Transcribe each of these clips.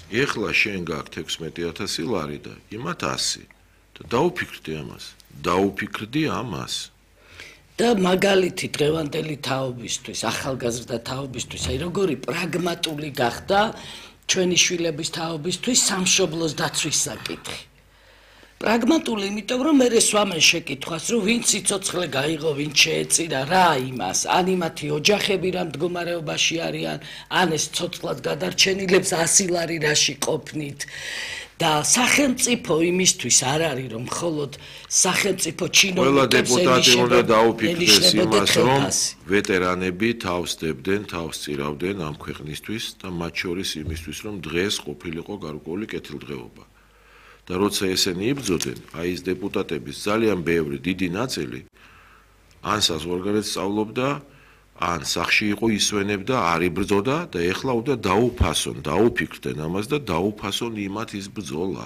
ეხლა შენ გაქვს 16,000 ლარი და იმათ 100 და დაუფიქრდი ამას. დაუფიქრდი ამას. და მაგალითი დღევანდელი თაობისთვის, ახალგაზრდა თაობისთვის, აი როგორი პრაგმატული გახდა ჩვენი შვილების თაობისთვის სამშობლოს დაცვის საკითხი. პრაგმატული, იმიტომ რომ მე სვამენ შეკითხვას, რომ ვინ სიცოცხლე გაიღო, ვინ შეეწირა რა იმას, ან იმათი ოჯახები რა მდგომარეობაში არიან, ან ეს ცოცხლად გადარჩენილებს 100 ლარი რაში ყოფნით. და სახელმწიფო იმისთვის არ არის რომ მხოლოდ სახელმწიფო ჩინოვნიკებს დეპუტატი უნდა დაუფიქრდეს იმას რომ ვეტერანები თავს დებდნენ, თავს წირავდნენ ამ ქვეყნისთვის და მათ შორის იმისთვის რომ დღეს ყოფილიყო გარკვეული კეთილდღეობა. და როცა ესენი იბრძოდნენ, აი ეს დეპუტატების ძალიან ბევრი დიდი ნაწილი ან საზღვარგარეთ სწავლობდა, ან სახში იყო ისვენებდა, არ იბრძოდა და ეხლა უნდა დაუფასონ, დაუფიქრდნენ ამას და დაუფასონ იმათ ის ბრძოლა.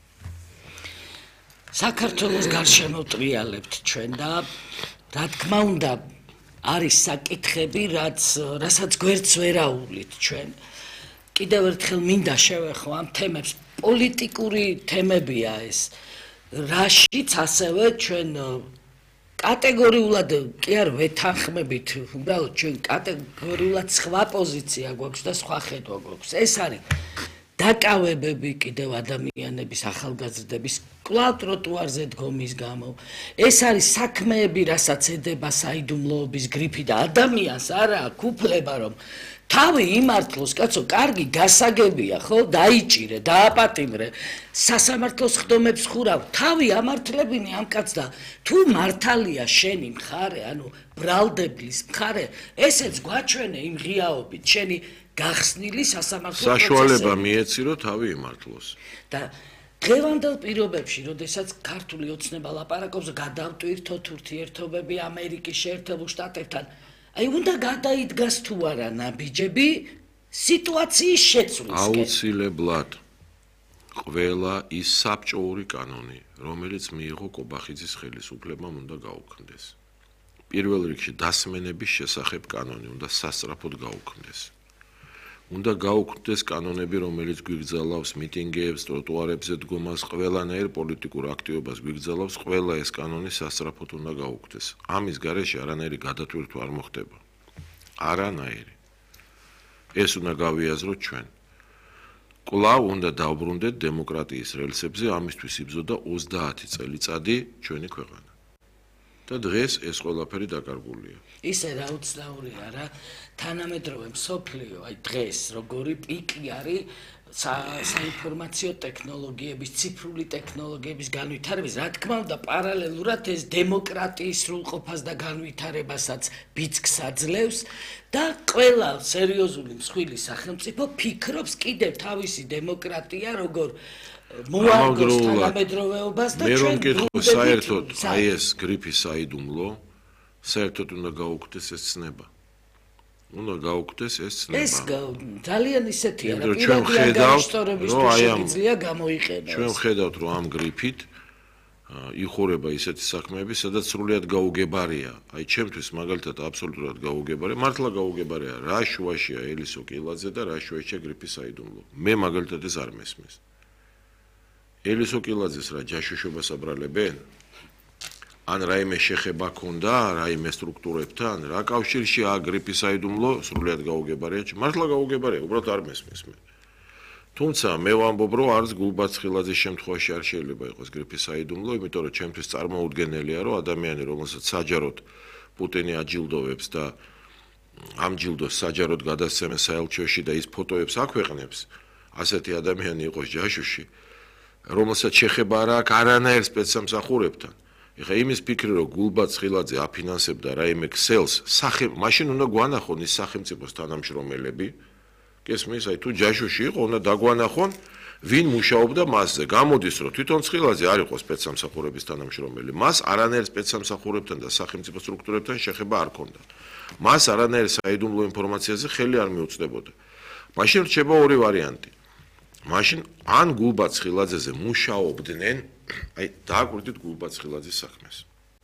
საქართველოს გარშემო ტრიალებთ ჩვენ და რა თქმა უნდა არის საკითხები, რასაც გვერდს ვერ აუვლით ჩვენ. კიდევ ერთხელ მინდა შევეხო ამ თემებს, პოლიტიკური თემებია ეს, რაშიც ასევე ჩვენ კატეგორიულად კი არ ვეთანხმებით, უბრალოდ ჩვენ კატეგორიულად სხვა პოზიცია გვაქვს და სხვა ხედვა გვაქვს. ეს არის დაკავებები კიდევ ადამიანების, ახალგაზრდების კვლავ ტროტუარზე დგომის გამო. ეს არის საქმეები, რასაც ედება საიდუმლოების გრიფი და ადამიანს არა აქვს უფლება რომ თავი იმართლოს, კაცო, კარგი გასაგებია, ხო? დაიჭირე, დააპატიმრე, სასამართლოს ხდომებს ხურავ, თავი ამართლებინი ამ კაცს და თუ მართალია შენი მხარე, ანუ ბრალდებლის მხარე, ესეც გვაჩვენე იმ ღიაობით, შენი გახსნილი სასამართლო პროცესები. საშუალება მიეცირო თავი იმართლოს. და დღევანდელ პირობებში, როდესაც ქართული ოცნება ლაპარაკობს, გადავტვირთოთ ურთიერთობები ამერიკის შეერთებულ შტატებთან, აი უნდა გადაიდგას თუ არა ნაბიჯები სიტუაციის შეცვლისკენ. აუცილებლად ყველა ის საბჭოური კანონი, რომელიც მიიღო კობახიძის ხელისუფლებამ, უნდა გაუქმდეს. პირველ რიგში დასმენების შესახებ კანონი უნდა სასწრაფოდ გაუქმდეს. უნდა გაუქმდეს კანონები, რომელიც გვიგზავნავს მიტინგებს, ტროტუარებზე დგომას, ყველანაირ პოლიტიკურ აქტივობას გვიგზავნავს, ყველა ეს კანონი სასწრაფოდ უნდა გაუქმდეს. ამის გარეშე არანაირი გადატვირთვა არ მოხდება. არანაირი. ეს უნდა გავიაზროთ ჩვენ. კვლავ უნდა დავბრუნდეთ დემოკრატიის რელსებზე, ამისთვის იბრძოდა 30 წელიწადი ჩვენი ქვეყანა. და დღეს ეს ყველაფერი დაკარგულია. ისე რა უცნაურია რა, თანამედროვე მსოფლიო, აი დღეს როგორი პიკი არის საინფორმაციო ტექნოლოგიების, ციფრული ტექნოლოგიების განვითარების, რა თქმა უნდა, პარალელურად ეს დემოკრატიის სრულყოფას და განვითარებასაც ბიძგს აძლევს და ყველა სერიოზული მსხვილი სახელმწიფო ფიქრობს კიდევ თავისი დემოკრატია როგორ მოარგოს თანამედროვეობას და ჩვენ გითხოს საერთოდ აი ეს გრიფი საიდუმლო საერთოდ უნდა გაუქმდეს ეს ცნება. უნდა გაუქმდეს ეს ცნება. ეს ძალიან ისეთია რა ჩვენ ხედავთ რომ აი ამ შეიძლება გამოიყენოს. ჩვენ ხედავთ რომ ამ გრიფით იხურება ისეთი საქმეები, სადაც სრულიად გაუგებარია. აი ჩემთვის მაგალითად აბსოლუტურად გაუგებარია, მართლა გაუგებარია რა შუაშია ელისო კილაძე და რა შუაშია გრიფი საიდუმლო. მე მაგალითად ეს არ მესმის. ელისო კილაძეს რა ჯაშუშობას აბრალებენ? ან რაიმე შეხება ქონდა, რაიმე სტრუქტურებთან, რა კავშირში გრიფი საიდუმლო სრულიად გაუგებარია, მართლა გაუგებარია, უბრალოდ არ მესმის მე. თუმცა მე ვამბობ, რომ არც გულბაცხილაძის შემთხვევაში არ შეიძლება იყოს გრიფი საიდუმლო, იმიტომ რომ ჩემთვის წარმოუდგენელია, რომ ადამიანი, რომელსაც საჯაროდ პუტინი აჯილდოვებს და ამ ჯილდოს საჯაროდ გადასცემენ საელჩოში და ის ფოტოებს აქვეყნებს, ასეთი ადამიანი იყოს ჯაშუში, რომელსაც შეხება არ აქვს არანაირ სპეცსამსახურებთან. ეხა იმის ფიქრი რომ გულბაცხილაძე აფინანსებდა რაიმე ქსელს, მაშინ უნდა გვანახონ ის სახელმწიფოს თანამშრომელები, გესმის, აი თუ ჯაშუში იყო, უნდა დაგვანახონ, ვინ მუშაობდა მასზე. გამოდის რომ თვითონ ცხილაძე არ იყო სპეცსამსახურების თანამშრომელი, მას არანაირ სპეცსამსახურებთან და სახელმწიფო სტრუქტურებთან შეხება არ ჰქონდა. მას არანაირ საიდუმლო ინფორმაციაზე ხელი არ მიუწვდებოდა. მაშინ რჩება ორი ვარიანტი. მაშინ ან გულბაცხილაძეზე მუშაობდნენ, აი დააკვირდით გულბაცხილაძის საქმეს.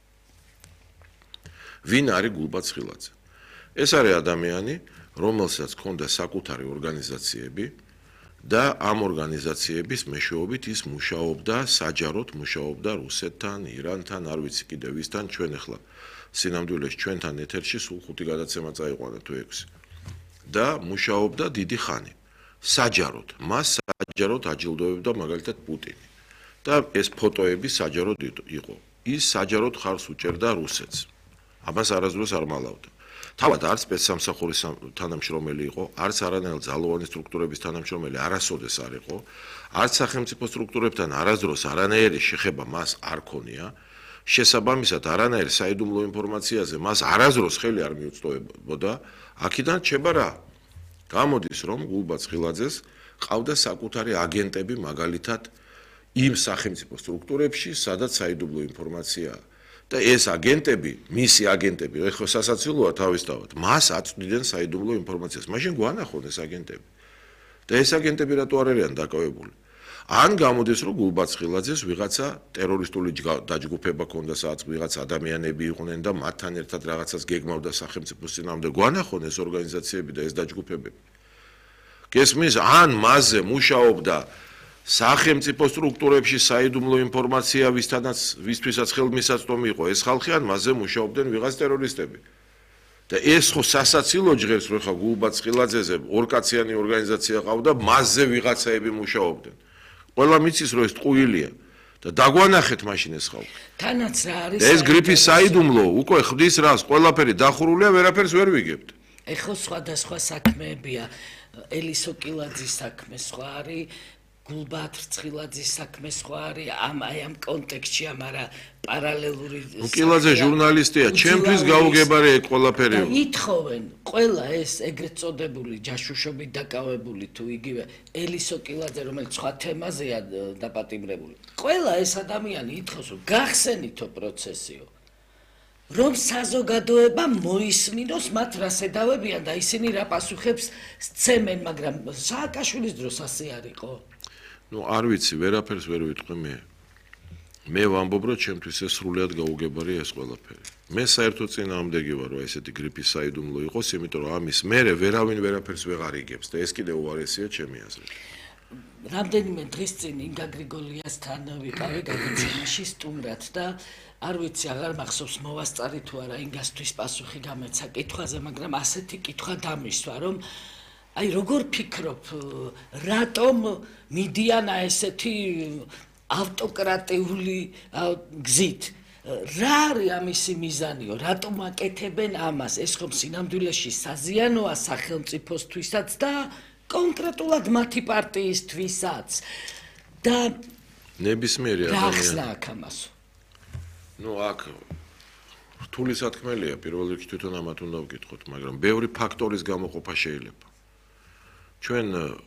ვინ არის გულბაცხილაძე? ეს არის ადამიანი, რომელსაც ჰქონდა საკუთარი ორგანიზაციები, და ამ ორგანიზაციების მეშვეობით ის მუშაობდა, საჯაროდ მუშაობდა რუსეთთან, ირანთან, არ ვიცი კიდევ ვისთან, ჩვენ ახლა სინამდვილეში ჩვენთან ეთერში სულ 5 გადაცემა წაიყვანა თუ 6. და მუშაობდა დიდი ხანი. საჯაროდ, მას საჯაროდ აჯილდოებდა მაგალითად პუტინი. და ეს ფოტოები საჯაროდ იყო. ის საჯაროდ ხარს უჭერდა რუსეთს. ამას არასდროს არ მალავდა. თავად არც სპეცსამსახურის თანამშრომელი იყო, არც არანაირი ძალოვანი სტრუქტურების თანამშრომელი არასოდეს არ იყო, არც სახელმწიფო სტრუქტურებთან არასდროს არანაირი შეხება მას არ ქონია. შესაბამისად, არანაირი საიდუმლო ინფორმაციაზე მას არასდროს ხელი არ მიუწვდომოდა. აქედან რჩება რა? გამოდის, რომ გულბაց ხილაძეს ყავდა საკუთარი აგენტები მაგალითად იმ სახელმწიფო სტრუქტურებში, სადაც საიდუმლო ინფორმაციაა. და ეს აგენტები, მისი აგენტები, ეხლა სასაცილოა თავისთავად, მას აწვდიდნენ საიდუმლო ინფორმაციას. მაშინ გვანახონ ეს აგენტები. და ეს აგენტები რატო არ არიან დაკავებული? ან გამოდის, რომ გულბაց ხილაძეს ვიღაცა ტერორისტული დაჯგუფება ქონდა, სადაც ვიღაც ადამიანები იყვნენ და მათთან ერთად რაღაცას გეგმავდა სახელმწიფოს წინააღმდეგ. გვანახონ ეს ორგანიზაციები და ეს დაჯგუფებები. გესმის, ან მასზე მუშაობდა სახელმწიფო სტრუქტურებში საიდუმლო ინფორმაცია ვისთვისაც ხელმისაწვდომი იყო ეს ხალხი, ან მასზე მუშაობდნენ ვიღაც ტერორისტები. და ეს ხო სასაცილო ჟღერს, რომ ხა გულბაց ხილაძეზე ორკაციანი ორგანიზაცია ყავდა, მასზე ვიღაცაები მუშაობდნენ. ყველა მიცის, რომ ეს ტყუილია და დაგვანახეთ მაშინ ეს ხალხი. თანაც რა არის? ეს გრიფის საიდუმლო უკვე ხდის რას, ყველაფერი დახურულია, ვერაფერს ვერ ვიგებთ. ეხლა სხვადასხვა საქმეებია. ელისო კილაძის საქმე სხვა არის, გულბათ რცხილაძის საქმე სხვა არის, ამ კონტექსტში, მაგრამ პარალელური კილაძე ჟურნალისტია, ჩემთვის გაუგებარი ეგ ყველაფერი. და ითხოვენ ყველა ეს ეგრეთ წოდებული ჯაშუშობით დაკავებული თუ იგივე ელისო კილაძე, რომელიც სხვა თემაზეა დაპატიმრებული. ყველა ეს ადამიანი ითხოვს, რომ გახსენითო პროცესიო. რომ საზოგადოება მოისმინოს მათ რას ედავებიან და ისინი რა პასუხებს სცემენ, მაგრამ სააკაშვილის დროს ასე არ იყო. არ ვიცი, ვერაფერს ვერ ვიტყვი მე. მე ვამბობ, რომ ჩემთვის ეს სრულად გაუგებარია ეს ყველაფერი. მე საერთოდ წინააღმდეგი ვარ, რომ ესეთი გრიფის საიდუმლო იყოს, იმიტომ რომ ამის მერე ვერავინ ვერაფერს ვეღარ იგებს და ეს კიდევ უარესია ჩემი აზრით. რამდენიმე დღის წინ ინგა გრიგოლიასთან ვიყავი გადაცემაში სტუმრად და არ ვიცი, აღარ მახსოვს მოვასწარი თუ არა ინგასთვის პასუხი გამეცა კითხვაზე, მაგრამ ასეთი კითხვა დამისვა, რომ აი როგორ ფიქრობ, რატომ მიდიან ესეთი ავტოკრატიული გზით? რა არის ამისი მიზანიო? რატომ აკეთებენ ამას? ეს ხომ სინამდვილეში საზიანოა სახელმწიფოსთვისაც და კონკრეტულად მათი პარტიისთვისაც. და ნებისმიერი ადამიანი. რა ხსნა აქ ამას? აქ რთული სათქმელია, პირველ რიგში თვითონ ამათ უნდა ვკითხოთ, მაგრამ ბევრი ფაქტორის გამოყოფა შეიძლება. ჩვენ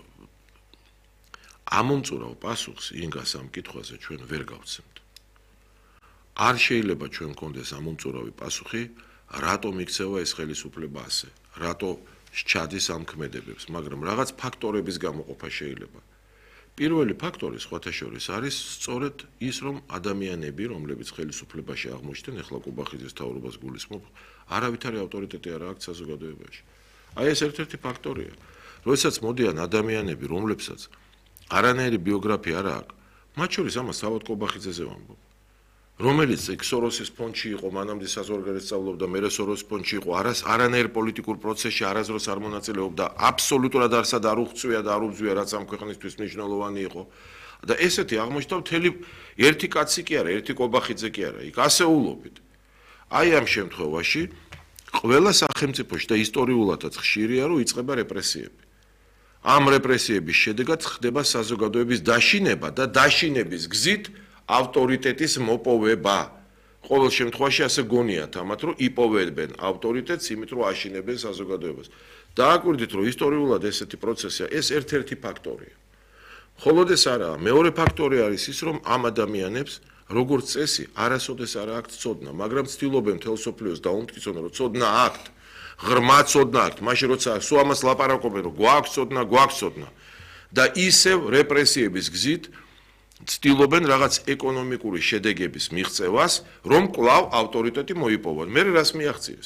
ამომწურავ პასუხს ინგას ამ კითხვაზე ჩვენ ვერ გავცემთ. არ შეიძლება ჩვენ გქონდეს ამომწურავი პასუხი, რატომ იქცევა ეს ხელისუფლება ასე, რატო სჩადის ამ ქმედებებს, მაგრამ რაღაც ფაქტორების გამოყოფა შეიძლება. პირველი ფაქტორი სხვათა შორის არის სწორედ ის, რომ ადამიანები, რომლებიც ხელისუფლებაში აღმოჩნდნენ, ახლა კუბახიძის თავრობას გულისხმობ, არავითარი ავტორიტეტი არ აქვს საზოგადოებაში. აი ეს ერთ-ერთი ფაქტორია. როდესაც მოდიან ადამიანები, რომლებსაც არანაირი ბიოგრაფია არ აქვს, მათ შორის ამას თავად კუბახიძეზე ვამბობ. რომელიც სოროსის ფონდში იყო, მანამდე საზღვარგარეთ სწავლობდა, მერე სოროსის ფონდში იყო, არანაირ პოლიტიკურ პროცესში არასდროს არ მონაწილეობდა, აბსოლუტურად არსად არ უღწვია და არ უბძვია, რაც ამ ქვეყნისთვის მნიშვნელოვანი იყო. და ესეთი აღმოჩნდა მთელი ერთი კაცი კი არა, ერთი კობახიძე კი არა, იქ ასეულობით. აი ამ შემთხვევაში ყველა სახელმწიფოში და ისტორიულადაც ხშირია, რომ იწყება რეპრესიები. ამ რეპრესიების შედეგად ხდება საზოგადოების დაშინება და დაშინების გზით ავტორიტეტის მოპოვება. ყოველ შემთხვევაში ასე გონიათ ამათ, რომ იპოვებენ ავტორიტეტს, იმით რომ აშინებენ საზოგადოებას. დააკვირდით, რომ ისტორიულად ესეთი პროცესია, ეს ერთ-ერთი ფაქტორია. მხოლოდ ეს არაა, მეორე ფაქტორი არის ის, რომ ამ ადამიანებს როგორც წესი არასოდეს არ აქვთ ცოდნა, მაგრამ ცდილობენ მთელ სოფლიოს დაუმტკიცონ, რომ ცოდნა აქვთ, ღრმა ცოდნა აქვთ, მაშინ როცა სულ ამას ლაპარაკობენ, რომ გვაქვს ცოდნა და ისევ რეპრესიების გზით ცდილობენ რაღაც ეკონომიკური შედეგების მიღწევას, რომ კვლავ ავტორიტეტი მოიპოვონ. მე რას მიაღწიეს?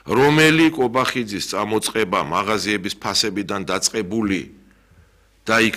რომელი კობახიძის წამოწყება მაღაზიების ფასებიდან დაწყებული და იქ